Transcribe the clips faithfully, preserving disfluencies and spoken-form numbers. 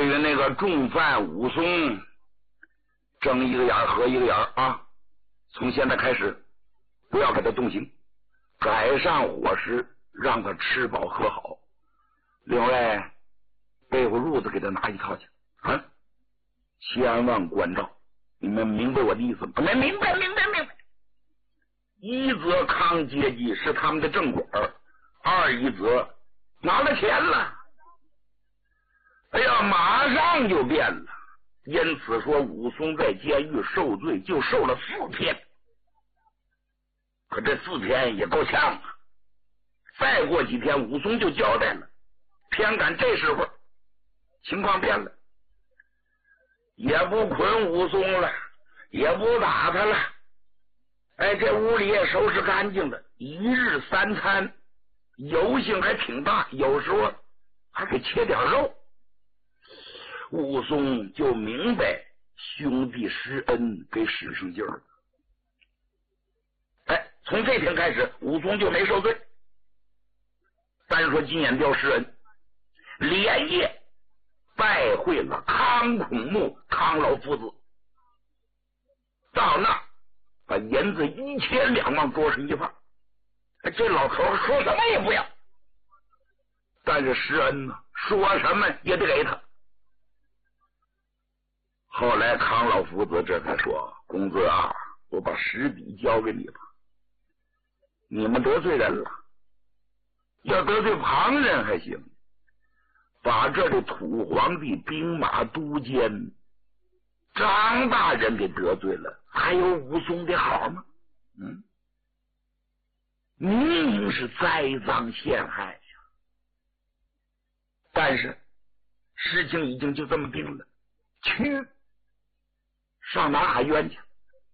对于那个重犯武松，睁一个眼合一个眼啊！从现在开始，不要给他动刑，改善伙食，让他吃饱喝好。另外，被窝褥子给他拿一套去啊！千万关照，你们明白我的意思吗？明白，明白，明白，明白。一则康阶级是他们的正管，二一则拿了钱了，哎呀，马上就变了。因此说，武松在监狱受罪就受了四天，可这四天也够呛啊！再过几天，武松就交代了，偏赶这时候情况变了，也不捆武松了，也不打他了，哎，这屋里也收拾干净了，一日三餐，油性还挺大，有时候还给切点肉。武松就明白兄弟施恩给使上劲儿。哎，从这天开始，武松就没受罪。单说金眼彪施恩，连夜拜会了康孔目、康老夫子，到那把银子一千两往桌上一放，这老头说什么也不要，但是施恩呢，说什么也得给他。后来康老夫子这才说：“公子啊，我把实底交给你吧。你们得罪人了，要得罪旁人还行，把这里土皇帝兵马都监张大人给得罪了，还有武松的好吗？嗯，明明是栽赃陷害呀！但是事情已经就这么定了，去。”上哪喊冤去？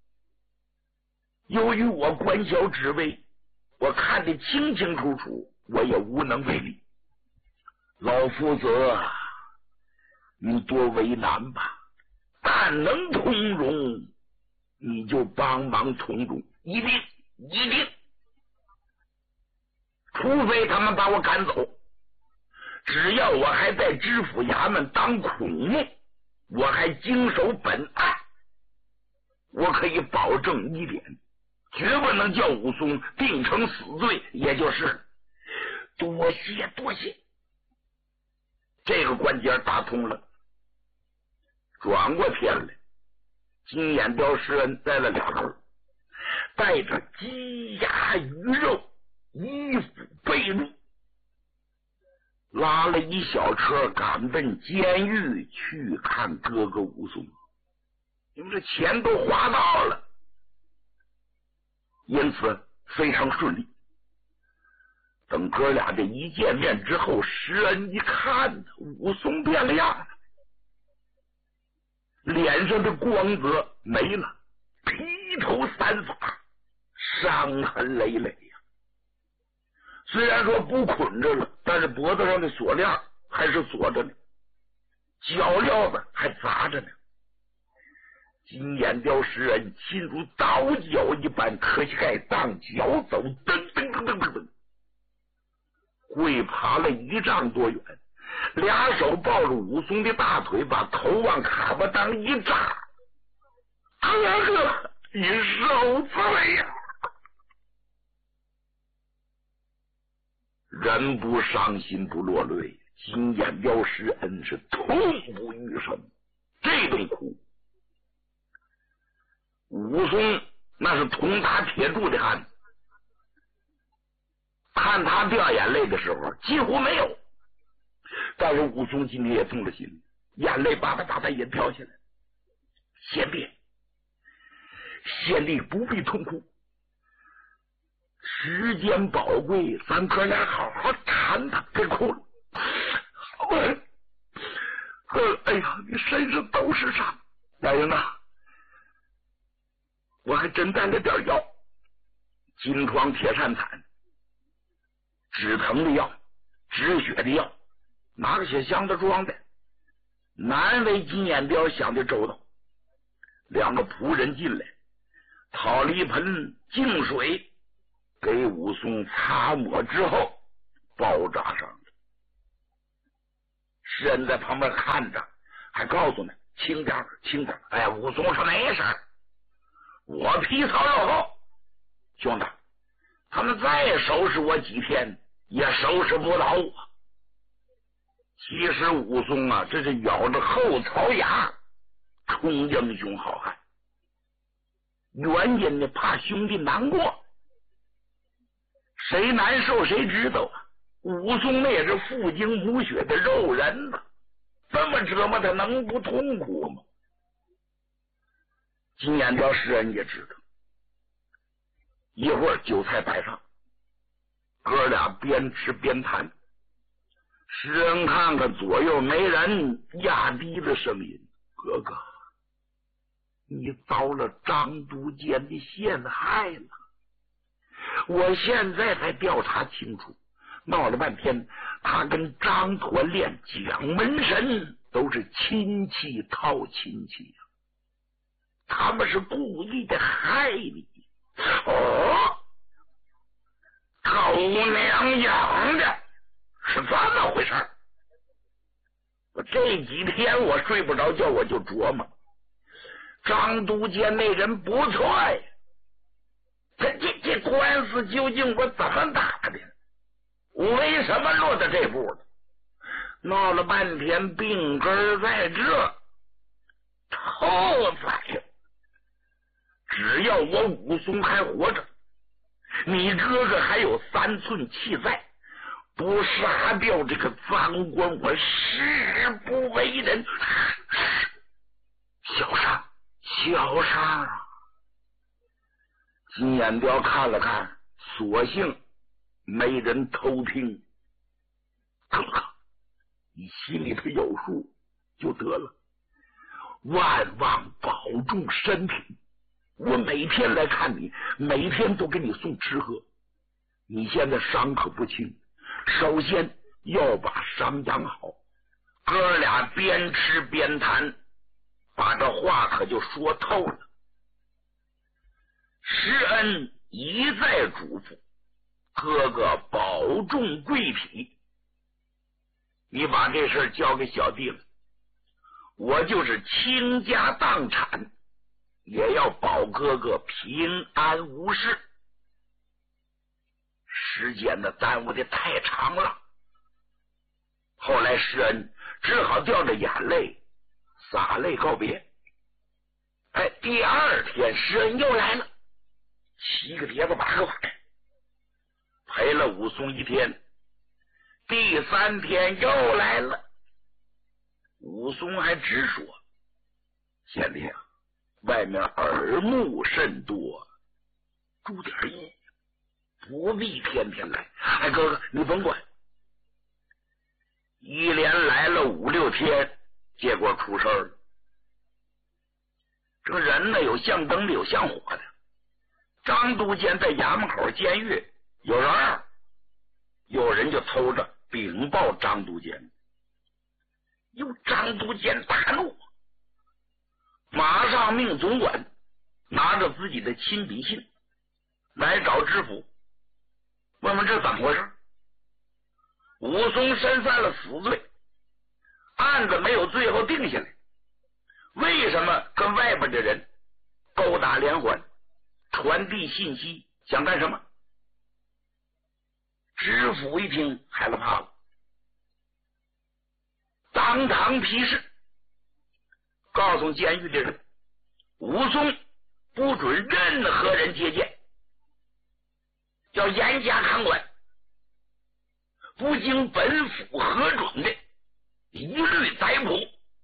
由于我官小职位，我看得清清楚楚，我也无能为力。老夫子，你多为难吧，但能通融，你就帮忙通融，一定一定。除非他们把我赶走，只要我还在知府衙门当孔目，我还经手本案，我可以保证一点，绝不能叫武松定成死罪，也就是多谢多谢。这个关节打通了，转过天来，金眼彪施恩带了俩人，带着鸡鸭鱼肉、衣服被褥，拉了一小车赶奔监狱去看哥哥武松。因为这钱都花到了，因此非常顺利。等哥俩这一见面之后，施恩一看，武松变了样了，脸上的光泽没了，披头散发，伤痕累累呀。虽然说不捆着了，但是脖子上的锁链还是锁着呢，脚镣子还砸着呢。金眼彪施恩心如刀绞一般，磕膝盖当脚走，噔噔噔噔噔噔，跪爬了一丈多远，俩手抱着武松的大腿，把头往卡巴当一扎，哥哥，你受罪呀！人不伤心不落泪，金眼彪施恩是痛不欲生，这顿哭。武松那是铜打铁铸的汉子，看他掉眼泪的时候几乎没有，但是武松今天也动了心，眼泪叭叭叭叭也飘下来。贤弟，贤弟不必痛哭，时间宝贵，咱哥俩好好谈谈。别哭了，好吧？呃，哎呀，你身上都是伤，大人呐，我还真带了点药，金疮铁扇伞，止疼的药，止血的药，拿个小箱子装的。难为金眼彪想的周到，两个仆人进来，讨了一盆净水，给武松擦抹之后包扎上了。施恩在旁边看着， 还告诉呢，轻点轻点。哎，武松说没事，我皮糙肉厚，兄弟，他们再收拾我几天也收拾不到我。其实武松啊，这是咬着后槽牙冲英雄好汉，原因呢怕兄弟难过，谁难受谁知道啊。武松那也是父精母血的肉人呐、啊，这么折磨他能不痛苦吗？金眼彪诗人也知道，一会儿酒菜摆上，哥俩边吃边谈。诗人看看左右没人，压低了声音：“哥哥，你遭了张都监的陷害了。我现在才调查清楚，闹了半天，他跟张驼练蒋门神都是亲戚套亲戚呀、啊，他们是故意的害你。哦，狗娘养的！是这么回事儿。我这几天我睡不着觉，我就琢磨，张都监那人不错呀，他这这官司究竟我怎么打的？我为什么落到这步了？闹了半天，病根在这，臭宰呀！只要我武松还活着，你哥哥还有三寸气在。不杀掉这个赃官，我誓不为人。小伤，小伤啊！金眼彪看了看，索性没人偷听。哥哥，你心里头有数就得了，万望保重身体。我每天来看你，每天都给你送吃喝。你现在伤可不轻。首先要把伤养好。哥俩边吃边谈，把这话可就说透了。施恩一再嘱咐哥哥保重贵体，你把这事交给小弟了，我就是倾家荡产也要保哥哥平安无事。时间呢耽误的太长了，后来施恩只好掉着眼泪洒泪告别。哎，第二天施恩又来了，七个碟子八个碗，陪了武松一天。第三天又来了，武松还直说：“贤弟啊，外面耳目甚多，注点意，不必天天来。”哎，哥哥你甭管。一连来了五六天，结果出事了。这个人呢，有像灯的，有像火的。张都监在衙门口监狱有人儿，有人就偷着禀报张都监，有张都监大怒，马上命总管拿着自己的亲笔信来找知府，问问这怎么回事。武松身犯了死罪，案子没有最后定下来，为什么跟外边的人勾搭连环，传递信息，想干什么？知府一听害了怕了，当堂批示，告诉监狱的人，武松不准任何人接见，要严加看管，不经本府核准的一律逮捕。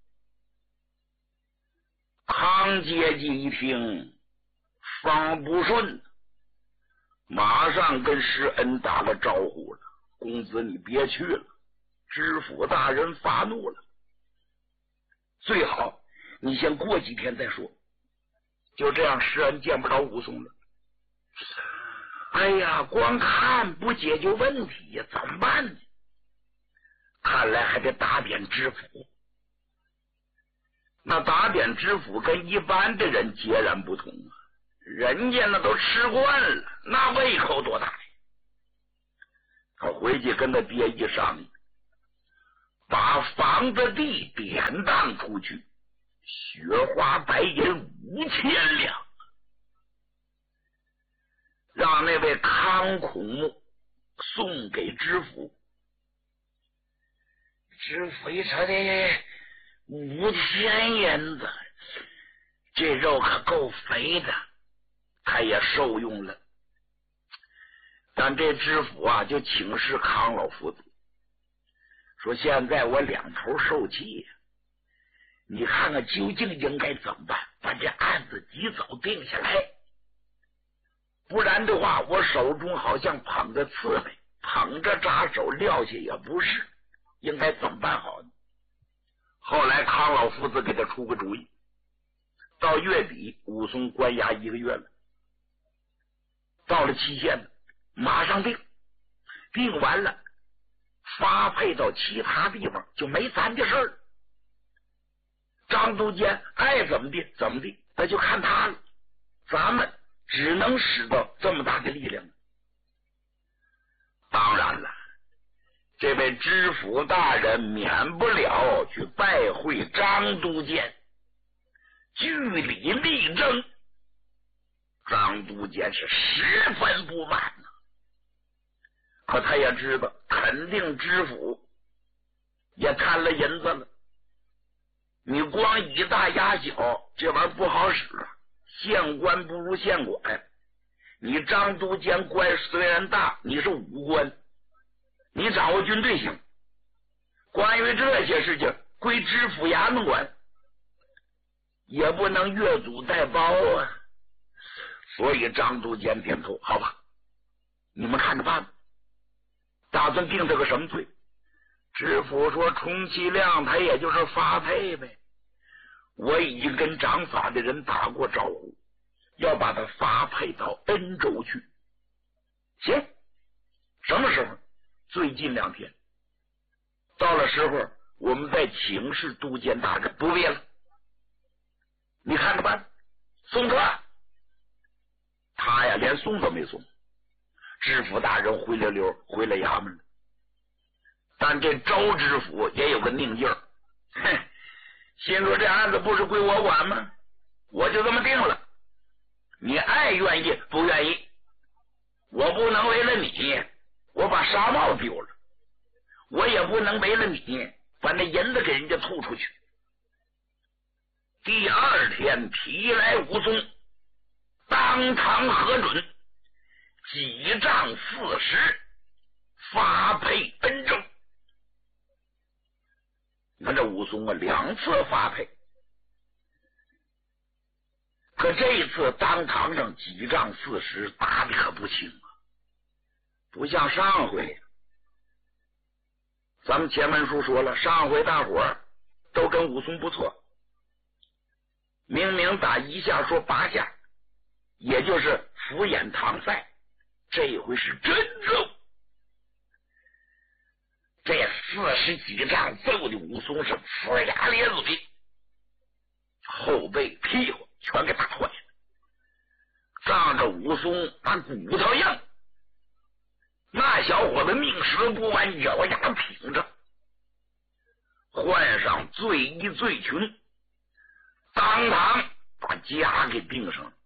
康阶级一听方不顺，马上跟施恩打了招呼了：“公子你别去了，知府大人发怒了，最好你先过几天再说。”就这样，施恩见不着武松了。哎呀，光看不解决问题呀，怎么办呢？看来还得打点知府。那打点知府跟一般的人截然不同啊，人家那都吃惯了，那胃口多大呀！他回去跟他爹一商议， 把房子地典当出去，雪花白银五千两，让那位康孔目送给知府。知府一瞅，这五千银子，这肉可够肥的，他也受用了。但这知府啊，就请示康老夫子，说现在我两头受气，你看看究竟应该怎么办，把这案子及早定下来，不然的话我手中好像捧着刺猬，捧着扎手撂下也不是，应该怎么办好呢？后来康老夫子给他出个主意，到月底武松关押一个月了，到了期限了，马上定，定完了发配到其他地方，就没咱的事儿。张都监爱怎么地怎么地，那就看他了，咱们只能使到这么大的力量。当然了，这位知府大人免不了去拜会张都监，据理力争。张都监是十分不满呢，可他也知道肯定知府也贪了银子了，你光以大压小，这玩意儿不好使啊，县官不如县管。你张都监官虽然大，你是武官，你掌握军队行，关于这些事情归知府衙门管，也不能越俎代庖啊。所以张都监点头，好吧，你们看着办吧。打算定这个什么罪？知府说充其量他也就是发配呗，我已经跟掌法的人打过招呼，要把他发配到恩州去。行，什么时候？最近两天，到了时候我们再请示都监大人。不必了，你看着办，送他。他呀连送都没送，知府大人灰溜溜回了衙门了。但这周知府也有个拧劲儿，哼，心说这案子不是归我管吗？我就这么定了，你爱愿意不愿意，我不能为了你我把纱帽丢了，我也不能为了你把那银子给人家吐出去。第二天提来武松，当堂核准，几丈四十，发配恩州。你看这武松啊，两次发配，可这一次当堂上几丈四十，打的可不轻啊，不像上回。咱们前文书说了，上回大伙儿都跟武松不错，明明打一下说八下，也就是敷衍搪塞，这一回是真揍。这四十几丈揍的武松是呲牙咧嘴，后背屁股全给打坏了，仗着武松那骨头硬，那小伙子命使不完，咬牙挺着，换上醉衣醉裙，当堂把枷给钉上。